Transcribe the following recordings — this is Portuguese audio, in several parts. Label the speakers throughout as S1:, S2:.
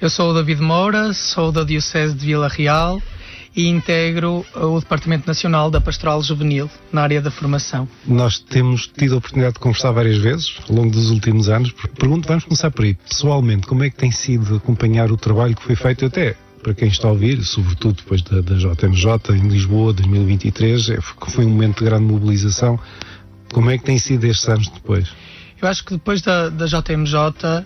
S1: Eu sou o David Moura, sou da Diocese de Vila Real e integro o Departamento Nacional da Pastoral Juvenil, na área da formação.
S2: Nós temos tido a oportunidade de conversar várias vezes, ao longo dos últimos anos. Vamos começar por aí. Pessoalmente, como é que tem sido acompanhar o trabalho que foi feito até, para quem está a ouvir, sobretudo depois da JMJ em Lisboa, 2023, foi um momento de grande mobilização. Como é que tem sido estes anos depois?
S1: Eu acho que depois da JMJ,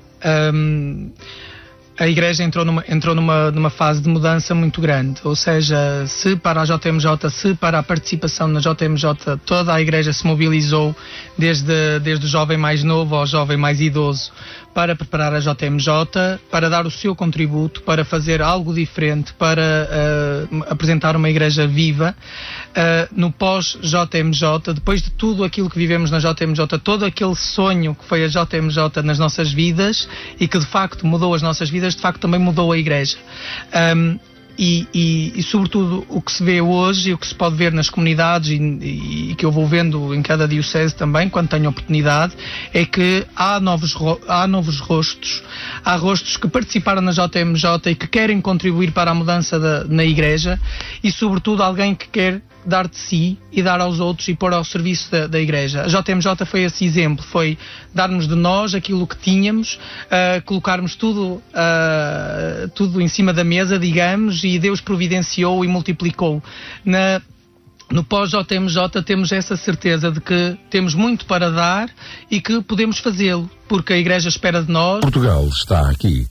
S1: a Igreja entrou numa fase de mudança muito grande, ou seja, se para a JMJ, se para a participação na JMJ, toda a Igreja se mobilizou, desde o jovem mais novo ao jovem mais idoso, para preparar a JMJ, para dar o seu contributo, para fazer algo diferente, para apresentar uma Igreja viva. No pós-JMJ, depois de tudo aquilo que vivemos na JMJ, todo aquele sonho que foi a JMJ nas nossas vidas e que de facto mudou as nossas vidas, de facto também mudou a Igreja. E sobretudo o que se vê hoje e o que se pode ver nas comunidades e que eu vou vendo em cada diocese também, quando tenho oportunidade, é que há novos rostos, há rostos que participaram na JMJ e que querem contribuir para a mudança na Igreja, e sobretudo alguém que quer dar de si e dar aos outros e pôr ao serviço da Igreja. A JMJ foi esse exemplo, foi darmos de nós aquilo que tínhamos, colocarmos tudo em cima da mesa, digamos, e Deus providenciou e multiplicou. No pós-JMJ temos essa certeza de que temos muito para dar e que podemos fazê-lo, porque a Igreja espera de nós.
S3: Portugal está aqui.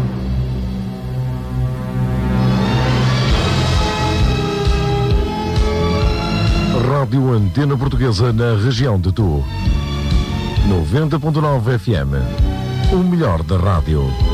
S3: Rádio Antena Portuguesa na região de Tu. 90.9 FM. O melhor da rádio.